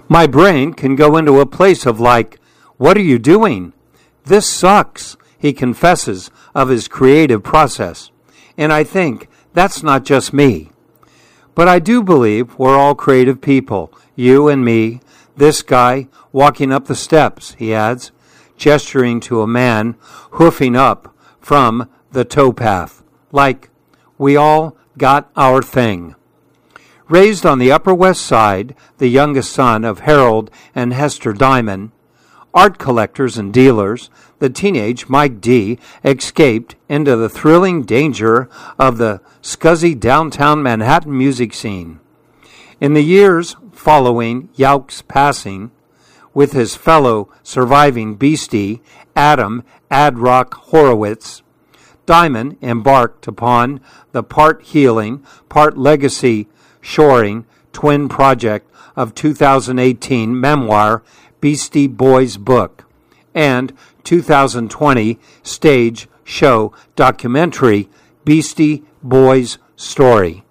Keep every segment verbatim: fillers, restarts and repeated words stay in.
My brain can go into a place of like, what are you doing? This sucks, he confesses of his creative process. And I think that's not just me. But I do believe we're all creative people, you and me, this guy walking up the steps, he adds, gesturing to a man hoofing up from the towpath, like we all got our thing. Raised on the Upper West Side, the youngest son of Harold and Hester Diamond, art collectors and dealers, the teenage Mike D escaped into the thrilling danger of the scuzzy downtown Manhattan music scene. In the years following Yauch's passing, with his fellow surviving beastie, Adam Ad Rock Horowitz, Diamond embarked upon the part healing, part legacy shoring twin project of two thousand eighteen memoir Beastie Boys book and two thousand twenty stage show documentary Beastie Boys Story.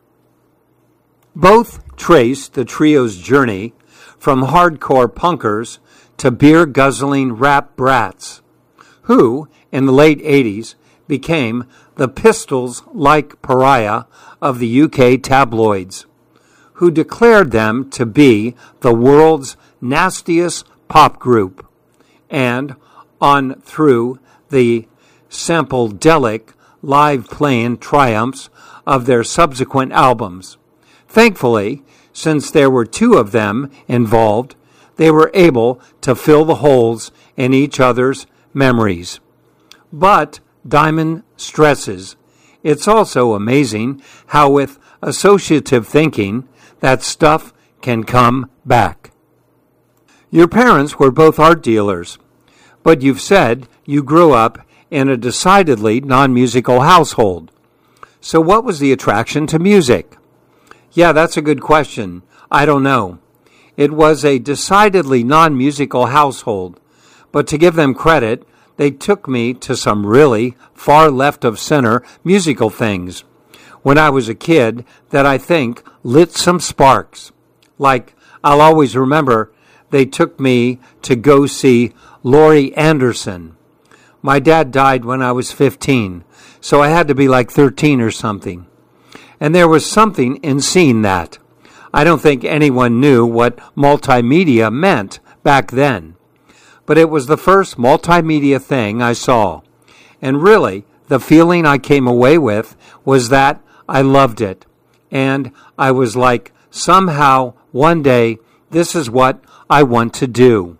Both trace the trio's journey from hardcore punkers to beer-guzzling rap brats, who, in the late eighties, became the Pistols-like pariah of the U K tabloids, who declared them to be the world's nastiest pop group, and on through the sample-delic live-playing triumphs of their subsequent albums. Thankfully, since there were two of them involved, they were able to fill the holes in each other's memories. But Diamond stresses, it's also amazing how with associative thinking, that stuff can come back. Your parents were both art dealers, but you've said you grew up in a decidedly non-musical household. So what was the attraction to music? Yeah, that's a good question. I don't know. It was a decidedly non-musical household, but to give them credit, they took me to some really far left of center musical things when I was a kid that I think lit some sparks. Like, I'll always remember they took me to go see Laurie Anderson. My dad died when I was fifteen, so I had to be like thirteen or something. And there was something in seeing that. I don't think anyone knew what multimedia meant back then. But it was the first multimedia thing I saw. And really, the feeling I came away with was that I loved it. And I was like, somehow, one day, this is what I want to do.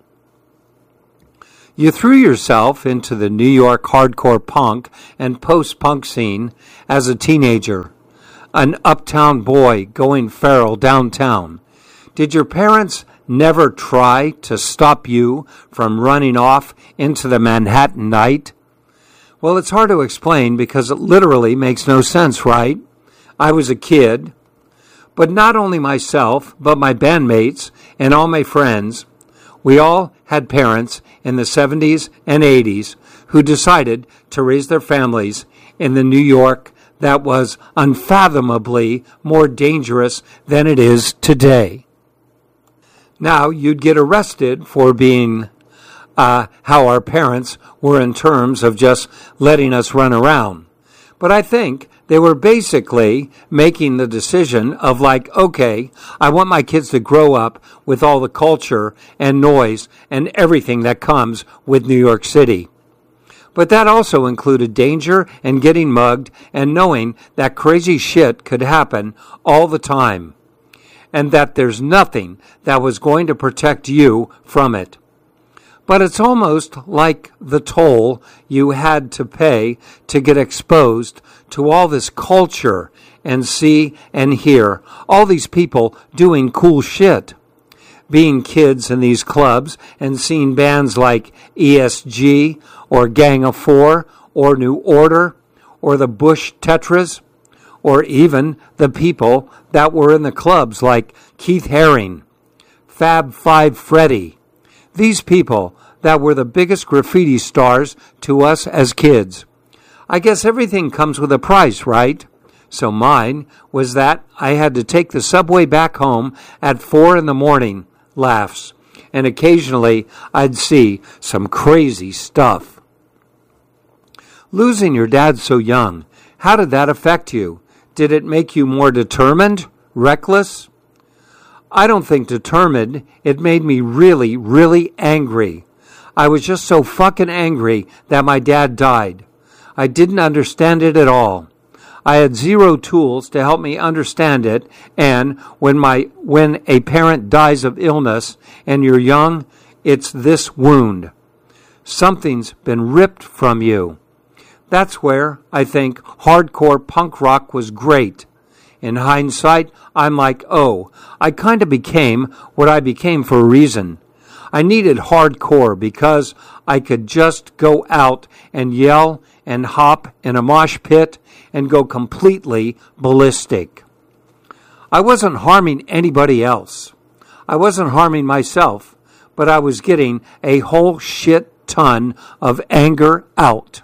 You threw yourself into the New York hardcore punk and post-punk scene as a teenager, an uptown boy going feral downtown. Did your parents never try to stop you from running off into the Manhattan night? Well, it's hard to explain because it literally makes no sense, right? I was a kid, but not only myself, but my bandmates and all my friends, we all had parents in the seventies and eighties who decided to raise their families in the New York that was unfathomably more dangerous than it is today. Now, you'd get arrested for being uh, how our parents were in terms of just letting us run around. But I think they were basically making the decision of like, okay, I want my kids to grow up with all the culture and noise and everything that comes with New York City. But that also included danger and getting mugged and knowing that crazy shit could happen all the time and that there's nothing that was going to protect you from it. But it's almost like the toll you had to pay to get exposed to all this culture and see and hear all these people doing cool shit. Being kids in these clubs and seeing bands like E S G or Gang of Four or New Order or the Bush Tetras or even the people that were in the clubs like Keith Haring, Fab Five Freddy. These people that were the biggest graffiti stars to us as kids. I guess everything comes with a price, right? So mine was that I had to take the subway back home at four in the morning, laughs, and occasionally I'd see some crazy stuff. Losing your dad so young, how did that affect you? Did it make you more determined? Reckless? I don't think determined. It made me really, really angry. I was just so fucking angry that my dad died. I didn't understand it at all. I had zero tools to help me understand it, and when my when a parent dies of illness and you're young, it's this wound. Something's been ripped from you. That's where I think hardcore punk rock was great. In hindsight, I'm like, oh, I kind of became what I became for a reason. I needed hardcore because I could just go out and yell and hop in a mosh pit and go completely ballistic. I wasn't harming anybody else. I wasn't harming myself, but I was getting a whole shit ton of anger out.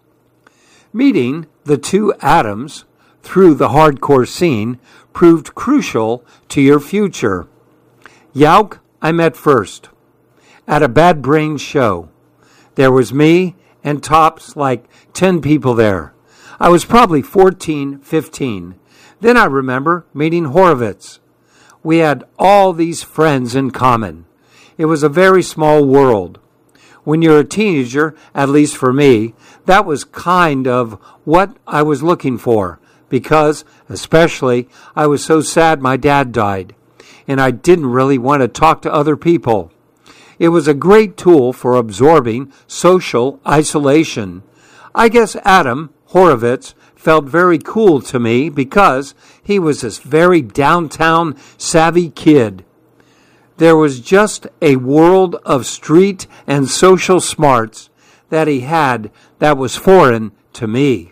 Meeting the two Adams through the hardcore scene proved crucial to your future. Yauk, I met first at a Bad Brains show. There was me and tops like ten people there. I was probably fourteen, fifteen. Then I remember meeting Horovitz. We had all these friends in common. It was a very small world. When you're a teenager, at least for me, that was kind of what I was looking for, because, especially, I was so sad my dad died, and I didn't really want to talk to other people. It was a great tool for absorbing social isolation. I guess Adam Horovitz felt very cool to me because he was this very downtown savvy kid. There was just a world of street and social smarts that he had that was foreign to me.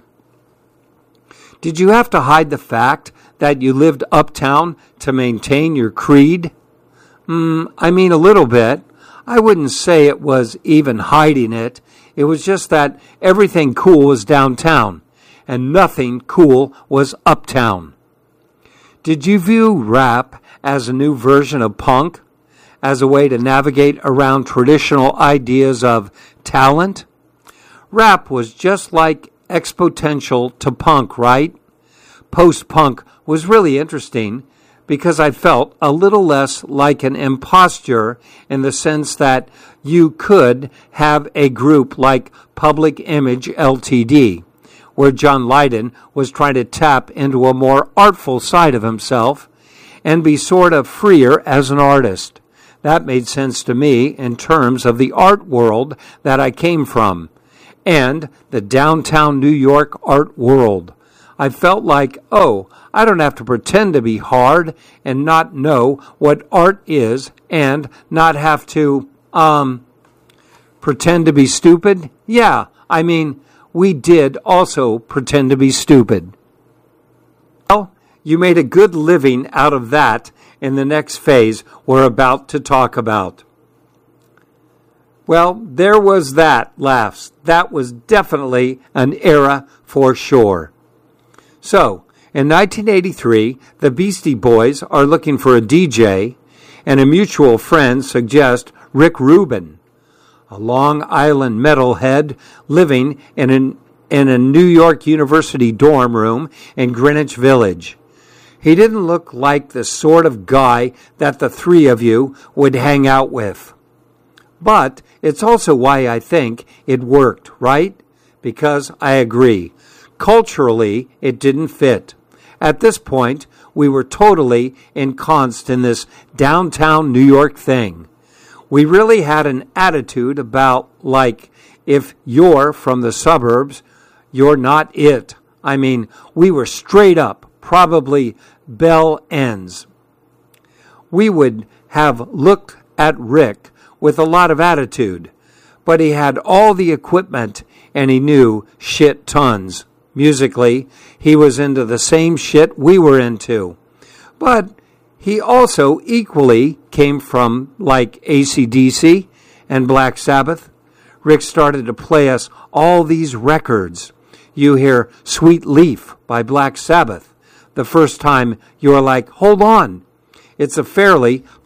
Did you have to hide the fact that you lived uptown to maintain your creed? Mm, I mean, a little bit. I wouldn't say it was even hiding it. It was just that everything cool was downtown, and nothing cool was uptown. Did you view rap as a new version of punk, as a way to navigate around traditional ideas of talent? Rap was just like exponential to punk, right? Post-punk was really interesting because I felt a little less like an imposter in the sense that you could have a group like Public Image Limited, where John Lydon was trying to tap into a more artful side of himself and be sort of freer as an artist. That made sense to me in terms of the art world that I came from and the downtown New York art world. I felt like, oh, I don't have to pretend to be hard and not know what art is and not have to, um, pretend to be stupid. Yeah, I mean, we did also pretend to be stupid. Well, you made a good living out of that in the next phase we're about to talk about. Well, there was that, laughs. That was definitely an era for sure. So, in nineteen eighty-three, the Beastie Boys are looking for a D J, and a mutual friend suggests Rick Rubin, a Long Island metalhead living in, an, in a New York University dorm room in Greenwich Village. He didn't look like the sort of guy that the three of you would hang out with. But it's also why I think it worked, right? Because I agree. Culturally, it didn't fit. At this point, we were totally ensconced in this downtown New York thing. We really had an attitude about, like, if you're from the suburbs, you're not it. I mean, we were straight up, probably bell ends. We would have looked at Rick with a lot of attitude, but he had all the equipment and he knew shit tons. Musically, he was into the same shit we were into. But he also equally came from like A C D C and Black Sabbath. Rick started to play us all these records. You hear Sweet Leaf by Black Sabbath. The first time you're like, hold on. It's a fairly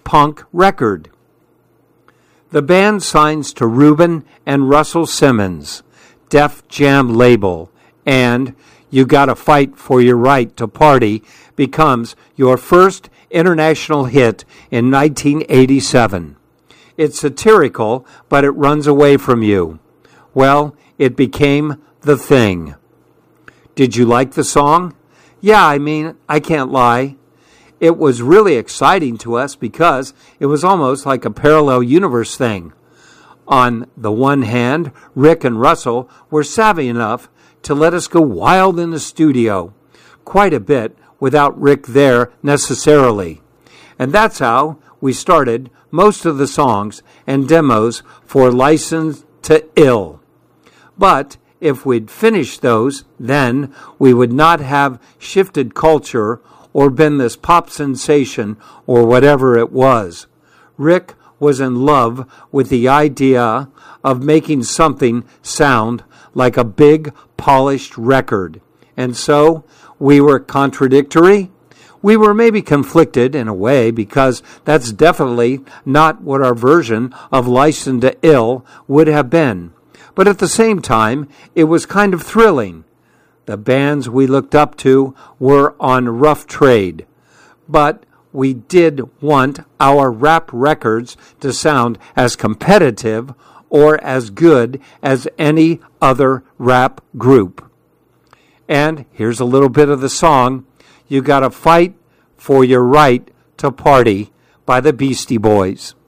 punk record. The band signs to Reuben and Russell Simmons, Def Jam label, and You Gotta Fight for Your Right to Party becomes your first international hit in nineteen eighty-seven. It's satirical, but it runs away from you. Well, it became the thing. Did you like the song? Yeah, I mean, I can't lie. It was really exciting to us because it was almost like a parallel universe thing. On the one hand, Rick and Russell were savvy enough to let us go wild in the studio, quite a bit without Rick there necessarily. And that's how we started most of the songs and demos for License to Ill. But if we'd finished those, then we would not have shifted culture or been this pop sensation or whatever it was. Rick was in love with the idea of making something sound like a big, polished record. And so we were contradictory. We were maybe conflicted in a way because that's definitely not what our version of License to Ill would have been. But at the same time, it was kind of thrilling. The bands we looked up to were on rough trade. But we did want our rap records to sound as competitive or as good as any other rap group. And here's a little bit of the song, You Gotta Fight for Your Right to Party by the Beastie Boys.